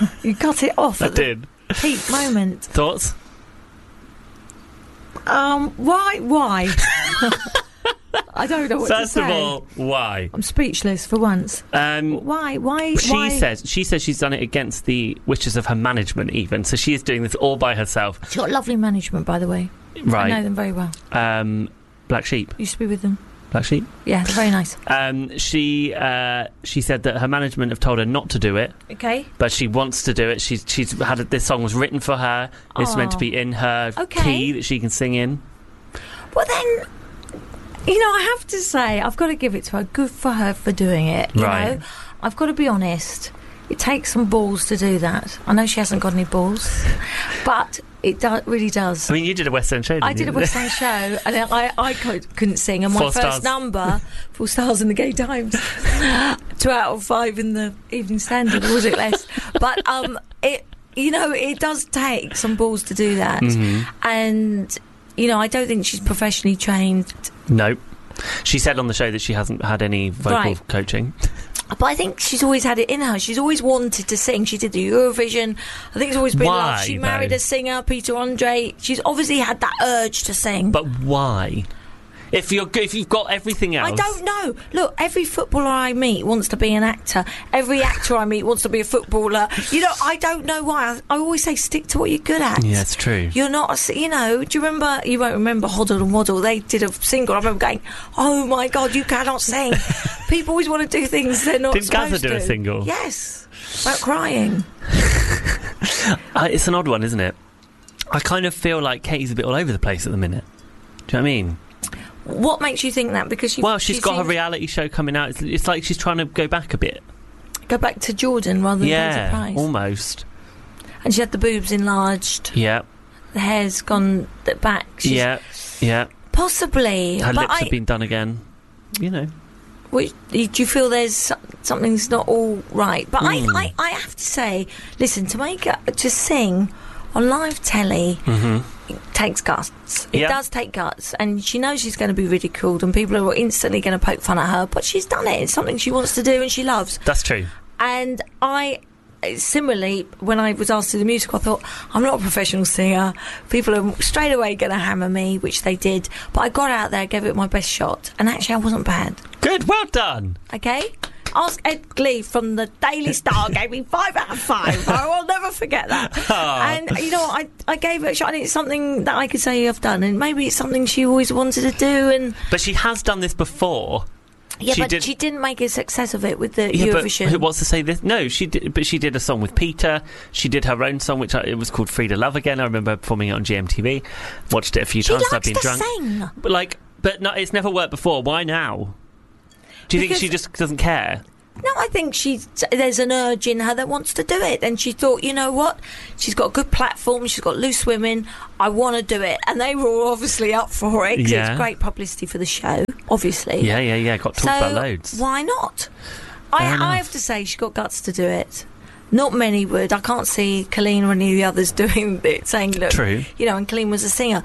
You cut it off. I did. Peak moment. Thoughts? Why? I don't know what to say. First of all, why? I'm speechless for once. Why? She says she's done it against the wishes of her management, even. So she is doing this all by herself. She's got lovely management, by the way. Right. I know them very well. Black Sheep. Used to be with them. Black Sheep? Yeah, they're very nice. She said that her management have told her not to do it. Okay. But she wants to do it. She's had this song was written for her. It's meant to be in her key that she can sing in. Well then, I have to say, I've got to give it to her. Good for her for doing it. You know, I've got to be honest. It takes some balls to do that. I know she hasn't got any balls, but it really does. I mean, you did a West End show, didn't you? I did a West End show, and I couldn't sing. And my first number, 4 stars in the Gay Times, 2 out of 5 in the Evening Standard, or was it less? But it does take some balls to do that. Mm-hmm. And I don't think she's professionally trained. No. She said on the show that she hasn't had any vocal coaching. But I think she's always had it in her. She's always wanted to sing. She did the Eurovision. I think it's always been love. She married a singer, Peter Andre. She's obviously had that urge to sing. But why? If you've got everything else... I don't know. Look, every footballer I meet wants to be an actor. Every actor I meet wants to be a footballer. I don't know why. I always say stick to what you're good at. Yeah, it's true. You're not... do you remember... You won't remember Hoddle and Waddle. They did a single. I remember going, oh, my God, you cannot sing. People always want to do things they're not supposed to. Did Gaza do a single? Yes. About crying. It's an odd one, isn't it? I kind of feel like Katie's a bit all over the place at the minute. Do you know what I mean? What makes you think that? Because she's got her reality show coming out. It's like she's trying to go back a bit. Go back to Jordan rather than Daisy Price. Almost. And she had the boobs enlarged. Yeah. The hair's gone back. Yeah. Possibly. Her lips have been done again. Do you feel there's something's not all right? But I have to say, listen, to sing on live telly, it takes guts. It does take guts, and she knows she's going to be ridiculed, and people are instantly going to poke fun at her. But she's done it. It's something she wants to do, and she loves. That's true. And similarly, when I was asked to do the musical, I thought, I'm not a professional singer. People are straight away going to hammer me, which they did. But I got out there, gave it my best shot, and actually I wasn't bad. Good, well done. Okay? Ask Ed Glee from the Daily Star, gave me 5 out of 5. I will never forget that. And, I gave it a shot, and it's something that I could say I've done, and maybe it's something she always wanted to do. But she has done this before. Yeah, she didn't make a success of it with the Eurovision. But what's to say this? No, she did. But she did a song with Peter. She did her own song, which it was called "Free to Love Again." I remember performing it on GMTV. Watched it a few times. I've been drunk. Sing. But no, it's never worked before. Why now? Do you think she just doesn't care? No, I think there's an urge in her that wants to do it, and she thought, you know what? She's got a good platform. She's got loose women. I want to do it, and they were all obviously up for it. 'Cause it's great publicity for the show, obviously. Yeah. Got talked about loads. Why not? I have to say, she got guts to do it. Not many would. I can't see Colleen or any of the others doing it, saying, look, true. And Colleen was a singer.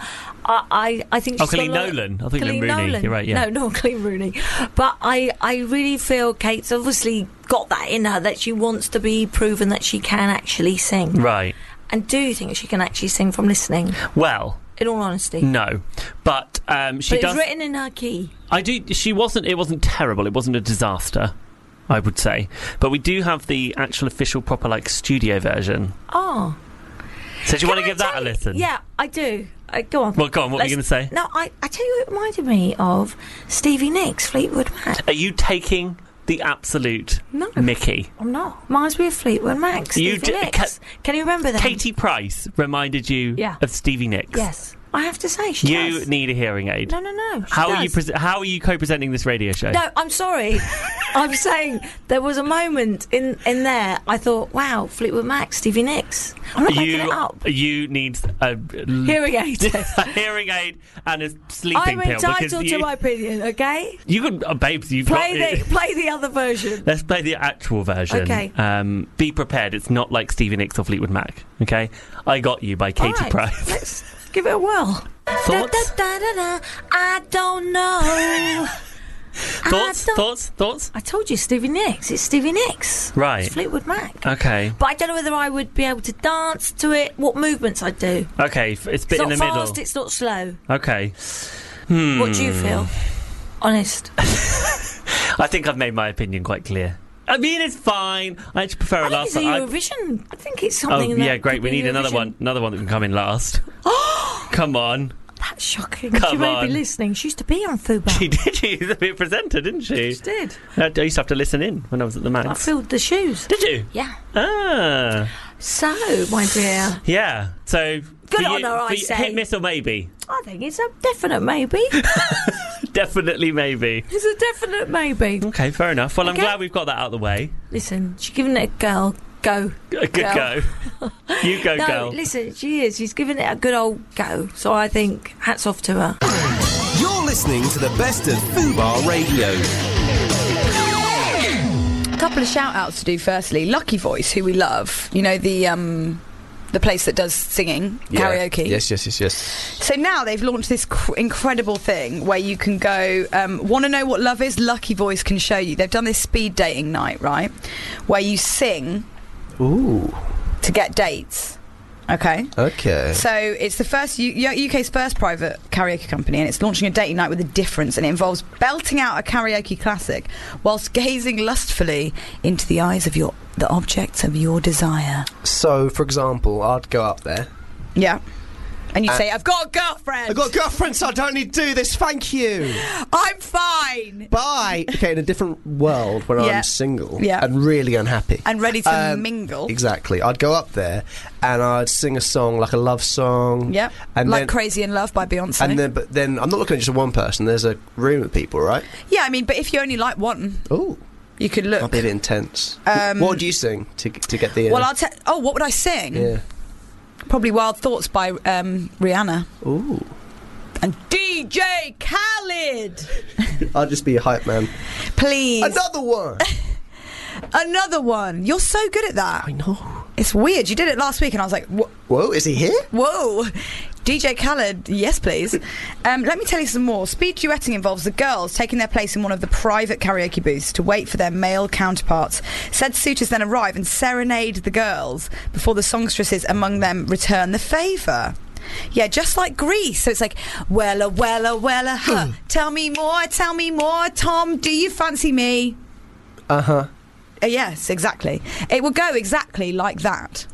I think she's Colleen Nolan. I think Colleen Rooney. Nolan. You're right, yeah. No, not Colleen Rooney. But I really feel Kate's obviously got that in her, that she wants to be proven that she can actually sing. Right. And do you think she can actually sing from listening? Well, in all honesty, no. But she does. It's written in her key. I do. It wasn't terrible. It wasn't a disaster, I would say. But we do have the actual official proper studio version. Oh. So do you want to give that a listen? Yeah, I do. Go on. Well, go on. What were you going to say? No, I tell you, it reminded me of Stevie Nicks, Fleetwood Mac. Are you taking the absolute Mickey? I'm not. Reminds me of Fleetwood Mac. Stevie Nicks. Can you remember that? Katie Price reminded you of Stevie Nicks. Yes. I have to say, she You does. need a hearing aid. No. How are you co-presenting this radio show? No, I'm sorry. I'm saying there was a moment in there. I thought, wow, Fleetwood Mac, Stevie Nicks. I'm not making it up. You need a hearing aid, a hearing aid, and a sleeping I'm pill. entitled to my opinion. Okay. You can, babes. Play the other version. Let's play the actual version. Okay. Be prepared. It's not like Stevie Nicks or Fleetwood Mac. Okay. I Got You by Katie Price. Let's give it a whirl. Thoughts? I don't know. Thoughts? I told you Stevie Nicks. It's Stevie Nicks. Right. It's Fleetwood Mac. Okay. But I don't know whether I would be able to dance to it, what movements I'd do. Okay, it's a bit It's in not the fast, middle. it's not slow. Okay. What do you feel? Honest. I think I've made my opinion quite clear. I mean, it's fine. I actually prefer I a last think one. it's a Eurovision. I think it's Oh, something yeah, that great. could We be need another Eurovision. one. Another one that can come in last. Come on. That's shocking. Come She may on. be listening. She used to be on Fubar. She did. She was a bit presenter, didn't she? She did. I used to have to listen in when I was at the I Max. filled the shoes. Did you? Yeah. Ah. So, my dear, Yeah. So. Good for on you, her, I for you, say. Hit, miss, or maybe? I think it's a definite maybe. Definitely maybe. It's a definite maybe. Okay, fair enough. Well, I'm Okay. glad we've got that out of the way. Listen, she's giving it a go. A good Girl. go. You go, No, girl. listen, she is. She's giving it a good old go. So I think hats off to her. You're listening to the best of Fubar Radio. A couple of shout outs to do. Firstly, Lucky Voice, who we love. You know, the place that does singing, karaoke. Yes. So now they've launched this incredible thing where you can go, want to know what love is? Lucky Voice can show you. They've done this speed dating night, right? Where you sing Ooh. to get dates. Okay. Okay. So it's the first UK's first private karaoke company, and it's launching a dating night with a difference, and it involves belting out a karaoke classic whilst gazing lustfully into the eyes of the objects of your desire. So, for example, I'd go up there. Yeah. And you'd say, I've got a girlfriend. I've got a girlfriend, so I don't need to do this. Thank you. I'm fine. Bye. Okay, in a different world where Yeah. I'm single Yeah. and really unhappy. And ready to mingle. Exactly. I'd go up there and I'd sing a song, like a love song. Yep. And like then, Crazy in Love by Beyonce. But then I'm not looking at just one person. There's a room of people, right? Yeah, I mean, but if you only like one, Ooh. you could look. I'll be a bit intense. What would you sing to get the... Well, what would I sing? Yeah. Probably Wild Thoughts by Rihanna. Ooh. And DJ Khaled. I'll just be a hype man. Please. Another one. Another one. You're so good at that. I know. It's weird. You did it last week and I was like, Whoa, is he here? whoa. DJ Khaled, yes please. Let me tell you some more. Speed duetting involves the girls taking their place in one of the private karaoke booths to wait for their male counterparts. Said suitors then arrive and serenade the girls before the songstresses among them return the favour. Yeah, just like Grease. So it's like, wella, huh. Tell me more, Tom, do you fancy me? Uh-huh. Yes, exactly. It will go exactly like that.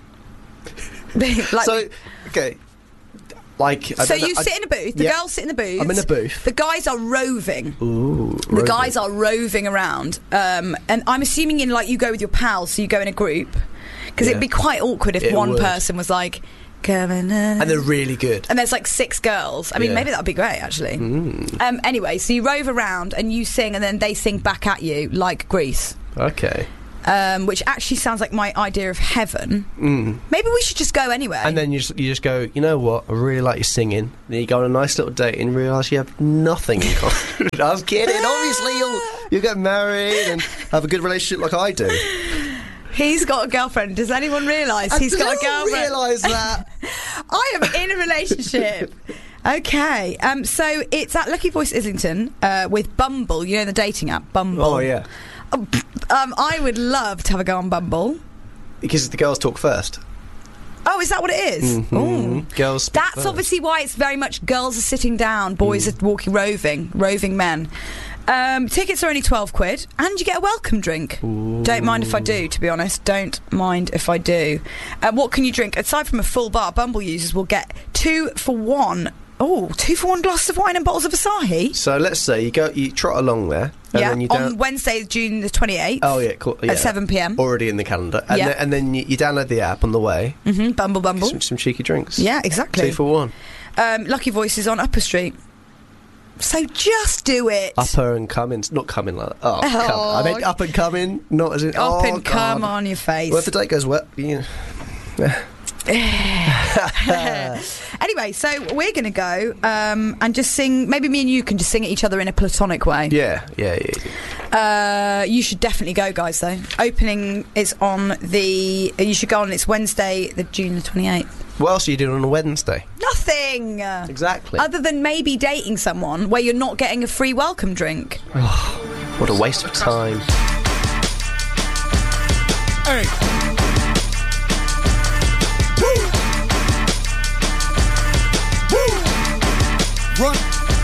So, okay. Like, So you sit in a booth, the girls sit in the booth. I'm in a booth. The guys are roving. Ooh. The guys are roving around. And I'm assuming you go with your pals, so you go in a group. Because it'd be quite awkward if It one would. person was like, Kevin. And they're really good. there's like 6 girls. I mean, Yeah. maybe that would be great, actually. Anyway, so you rove around and you sing, and then they sing back at you like Grease. Okay. Which actually sounds like my idea of heaven. Maybe we should just go anyway. And then you just go, you know what? I really like your singing. Then you go on a nice little date and realise you have nothing in common. I was kidding. Obviously, you'll get married and have a good relationship like I do. He's got a girlfriend. Does anyone realise he's got a girlfriend? I realise that. I am in a relationship. Okay, so it's at Lucky Voice Islington with Bumble. You know the dating app, Bumble. Oh, yeah. I would love to have a go on Bumble. Because the girls talk first. Oh, is that what it is? Ooh. Girls speak That's first. obviously why it's very much girls are sitting down, boys are walking, roving men. Tickets are only £12 and you get a welcome drink. Don't mind if I do, to be honest. Don't mind if I do. What can you drink? Aside from a full bar, Bumble users will get 2 for 1. Oh, 2 for 1 glasses of wine and bottles of Asahi. So let's say you trot along there. And Yeah, then you on Wednesday, June the 28th. Oh, yeah, cool. Yeah. At 7 p.m. Already in the calendar. And Yeah. then you download the app on the way. Bumble. Some cheeky drinks. Yeah, exactly. 2 for 1. Lucky Voice is on Upper Street. So just do it. Upper and coming. Not coming like that. Oh, come on. I meant up and coming, not as in... Up oh, and come God. on your face. Well, if the date goes well, you know. Anyway, so we're going to go and just sing. Maybe me and you can just sing at each other in a platonic way. Yeah. You should definitely go, guys, though. Opening is on you should go on, it's Wednesday, June the 28th. What else are you doing on a Wednesday? Nothing! Exactly. Other than maybe dating someone where you're not getting a free welcome drink. What a waste of time. Hey. Woo. Woo. Run.